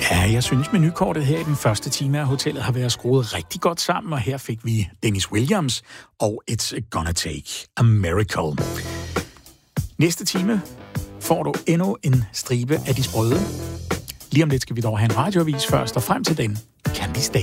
Ja, jeg synes, menukortet her i den første time af hotellet har været skruet rigtig godt sammen, og her fik vi Dennis Williams og It's Gonna Take a Miracle. Næste time får du endnu en stribe af de sprøde. Lige om lidt skal vi dog have en radioavis først, og frem til den kan vi stay.